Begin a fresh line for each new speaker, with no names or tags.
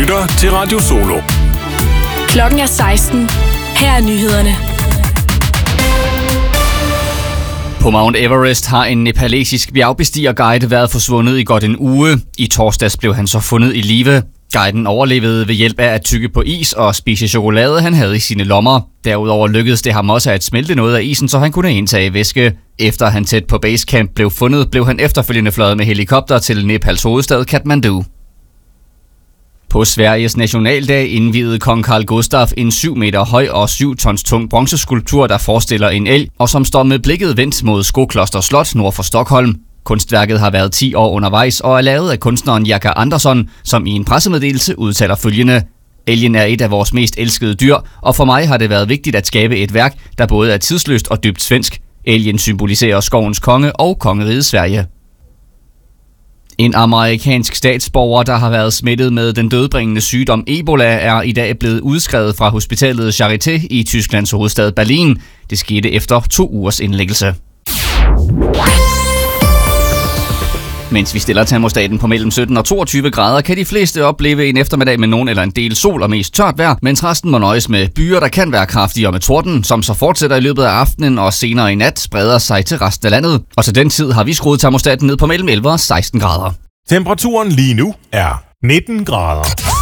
lytter til Radio Solo.
Klokken er 16. Her er nyhederne.
På Mount Everest har en nepalesisk bjergbestigerguide været forsvundet i godt en uge. I torsdags blev han så fundet i live. Guiden overlevede ved hjælp af at tygge på is og spise chokolade, han havde i sine lommer. Derudover lykkedes det ham også at smelte noget af isen, så han kunne indtage væske. Efter han tæt på basecamp blev fundet, blev han efterfølgende fløjet med helikopter til Nepals hovedstad Kathmandu. På Sveriges nationaldag indviede kong Carl Gustaf en 7 meter høj og 7 tons tung bronzeskulptur, der forestiller en elg, og som står med blikket vendt mod Skokloster Slot nord for Stockholm. Kunstværket har været 10 år undervejs og er lavet af kunstneren Jerker Andersson, som i en pressemeddelelse udtaler følgende: "Elgen er et af vores mest elskede dyr, og for mig har det været vigtigt at skabe et værk, der både er tidsløst og dybt svensk. Elgen symboliserer skovens konge og kongeriget Sverige." En amerikansk statsborger, der har været smittet med den dødbringende sygdom Ebola, er i dag blevet udskrevet fra hospitalet Charité i Tysklands hovedstad Berlin. Det skete efter 2 ugers indlæggelse. Mens vi stiller termostaten på mellem 17 og 22 grader, kan de fleste opleve en eftermiddag med nogen eller en del sol og mest tørt vejr, mens resten må nøjes med byer, der kan være kraftige og med torden, som så fortsætter i løbet af aftenen og senere i nat spreder sig til resten af landet. Og til den tid har vi skruet termostaten ned på mellem 11 og 16 grader.
Temperaturen lige nu er 19 grader.